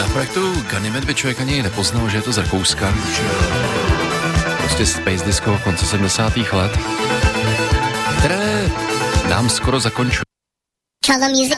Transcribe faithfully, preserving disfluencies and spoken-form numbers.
projektu Ganymede by člověk ani nepoznal, že je to z Rakouska. Prostě space disco konce sedmdesátých let, které nám skoro zakončuje. Color music.